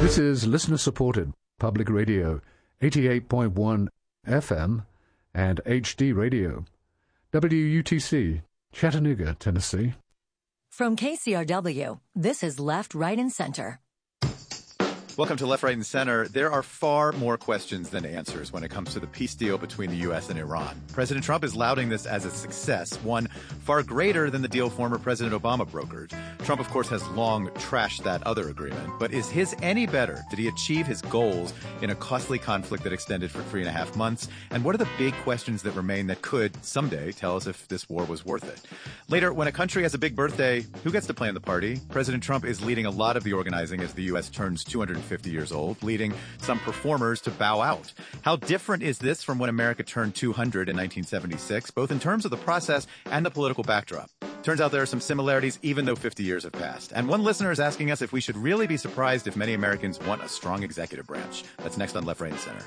This is listener-supported public radio, 88.1 FM and HD radio, WUTC, Chattanooga, Tennessee. From KCRW, this is Left, Right, and Center. Welcome to Left, Right, and Center. There are far more questions than answers when it comes to the peace deal between the U.S. and Iran. President Trump is lauding this as a success, one far greater than the deal former President Obama brokered. Trump, of course, has long trashed that other agreement. But is his any better? Did he achieve his goals in a costly conflict that extended for 3.5 months? And what are the big questions that remain that could someday tell us if this war was worth it? Later, when a country has a big birthday, who gets to plan the party? President Trump is leading a lot of the organizing as the U.S. turns 250 years old, leading some performers to bow out. How different is this from when America turned 200 in 1976, both in terms of the process and the political backdrop? Turns out there are some similarities, even though 50 years have passed. And one listener is asking us if we should really be surprised if many Americans want a strong executive branch. That's next on Left, Right, and Center.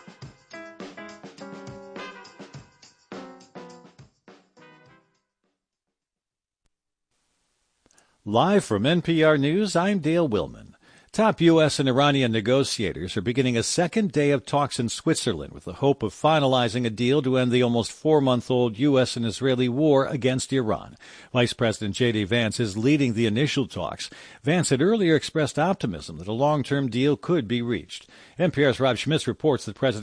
Live from NPR News, I'm Dale Willman. Top U.S. and Iranian negotiators are beginning a second day of talks in Switzerland with the hope of finalizing a deal to end the almost 4-month-old U.S. and Israeli war against Iran. Vice President J.D. Vance is leading the initial talks. Vance had earlier expressed optimism that a long-term deal could be reached. NPR's Rob Schmitz reports that President